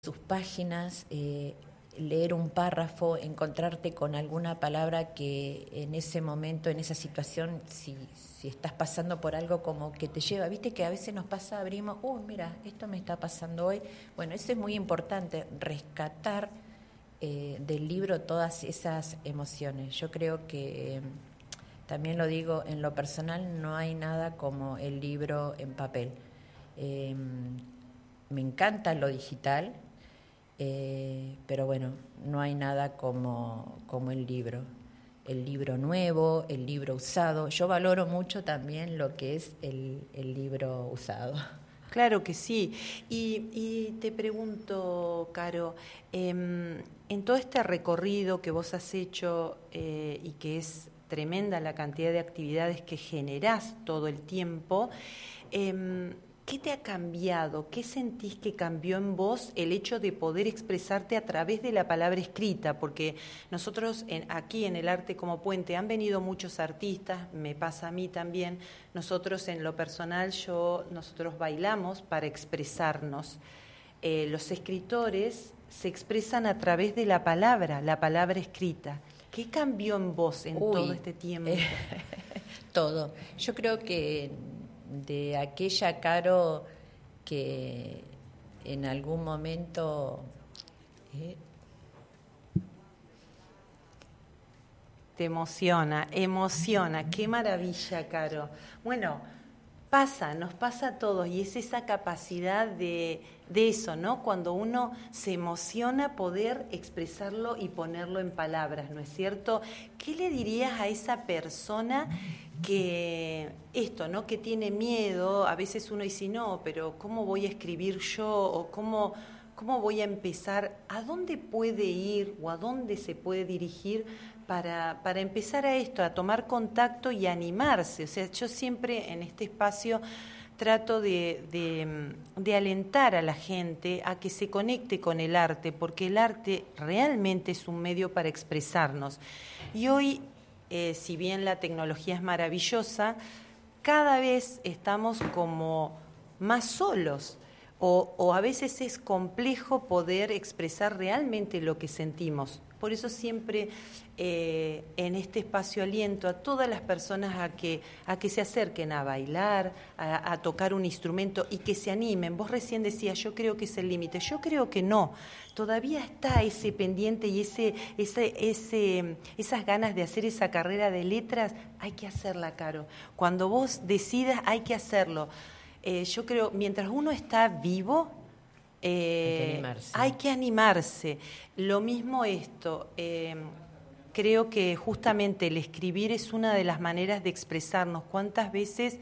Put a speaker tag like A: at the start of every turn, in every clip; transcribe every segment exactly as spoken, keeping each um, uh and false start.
A: sus páginas, eh, leer un párrafo, encontrarte con alguna palabra que en ese momento, en esa situación, si, si estás pasando por algo como que te lleva, viste que a veces nos pasa, abrimos, uy, uh, mira, esto me está pasando hoy. Bueno, eso es muy importante, rescatar eh, del libro todas esas emociones. Yo creo que, eh, también lo digo, en lo personal no hay nada como el libro en papel. Eh, me encanta lo digital, Eh, pero bueno, no hay nada como, como el libro, el libro nuevo, el libro usado. Yo valoro mucho también lo que es el, el libro usado.
B: Claro que sí. Y, y te pregunto, Caro, eh, en todo este recorrido que vos has hecho eh, y que es tremenda la cantidad de actividades que generás todo el tiempo, eh, ¿qué te ha cambiado? ¿Qué sentís que cambió en vos el hecho de poder expresarte a través de la palabra escrita? Porque nosotros en, aquí en el Arte como Puente han venido muchos artistas, me pasa a mí también. Nosotros en lo personal, yo, nosotros bailamos para expresarnos. Eh, los escritores se expresan a través de la palabra, la palabra escrita. ¿Qué cambió en vos en
A: Uy,
B: todo este tiempo?
A: Eh, todo. Yo creo que de aquella Caro que en algún momento eh,
B: te emociona, emociona, qué maravilla, Caro. Bueno, pasa, nos pasa a todos y es esa capacidad de, de eso, ¿no? Cuando uno se emociona poder expresarlo y ponerlo en palabras, ¿no es cierto? ¿Qué le dirías a esa persona que esto, ¿no? Que tiene miedo? A veces uno dice, no, pero ¿cómo voy a escribir yo? O ¿cómo, cómo voy a empezar? ¿A dónde puede ir o a dónde se puede dirigir para, para empezar a esto, a tomar contacto y animarse? O sea, yo siempre en este espacio trato de, de, de alentar a la gente a que se conecte con el arte, porque el arte realmente es un medio para expresarnos. Y hoy, Eh, si bien la tecnología es maravillosa, cada vez estamos como más solos o, o a veces es complejo poder expresar realmente lo que sentimos. Por eso siempre eh, en este espacio aliento a todas las personas a que, a que se acerquen a bailar, a, a tocar un instrumento y que se animen. Vos recién decías, yo creo que es el límite. Yo creo que no. Todavía está ese pendiente y ese, ese, ese, esas ganas de hacer esa carrera de letras. Hay que hacerla, Caro. Cuando vos decidas, hay que hacerlo. Eh, yo creo, mientras uno está vivo, Eh,
A: hay que animarse.
B: Hay que animarse. Lo mismo esto, eh, creo que justamente el escribir es una de las maneras de expresarnos. ¿Cuántas veces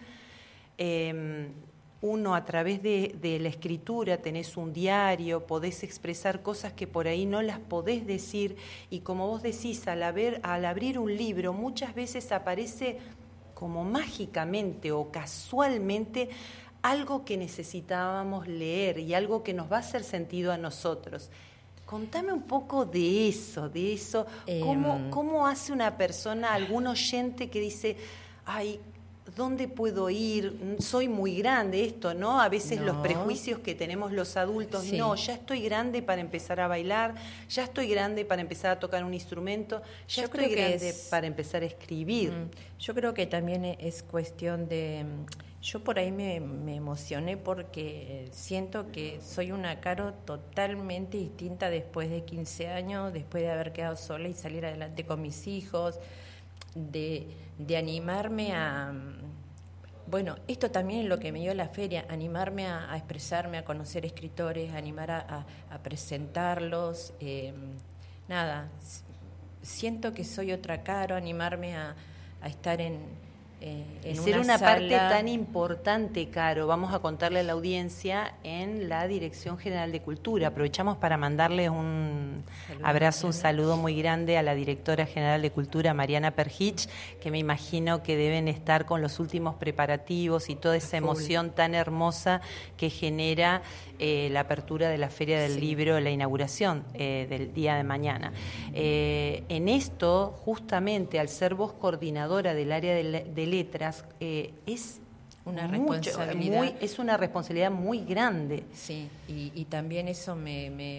B: eh, uno a través de, de la escritura tenés un diario, podés expresar cosas que por ahí no las podés decir? Y como vos decís, al, haber, al abrir un libro muchas veces aparece como mágicamente o casualmente algo que necesitábamos leer y algo que nos va a hacer sentido a nosotros. Contame un poco de eso, de eso. Eh, ¿Cómo, ¿Cómo hace una persona, algún oyente que dice, ay, ¿dónde puedo ir? Soy muy grande, esto, ¿no? A veces no. Los prejuicios que tenemos los adultos, sí. No, ya estoy grande para empezar a bailar, ya estoy grande para empezar a tocar un instrumento, ya Yo estoy creo grande que es... para empezar a escribir.
A: Yo creo que también es cuestión de... Yo por ahí me, me emocioné porque siento que soy una Caro totalmente distinta después de quince años, después de haber quedado sola y salir adelante con mis hijos, de, de animarme a... Bueno, esto también es lo que me dio la feria, animarme a, a expresarme, a conocer escritores, animar a, a, a presentarlos. Eh, nada, siento que soy otra Caro, animarme a, a estar en... Eh, en
B: ser
A: una,
B: una
A: sala...
B: parte tan importante, Caro, vamos a contarle a la audiencia en la Dirección General de Cultura. Aprovechamos para mandarle un saludo, abrazo, Mariana. Un saludo muy grande a la Directora General de Cultura, Mariana Perhich, que me imagino que deben estar con los últimos preparativos y toda esa emoción tan hermosa que genera eh, la apertura de la Feria del sí. Libro, la inauguración eh, del día de mañana. Eh, en esto, justamente, al ser vos coordinadora del área de, de letras, eh, es
A: una
B: mucho,
A: responsabilidad.
B: muy, es una responsabilidad muy grande.
A: Sí, y, y también eso me, me,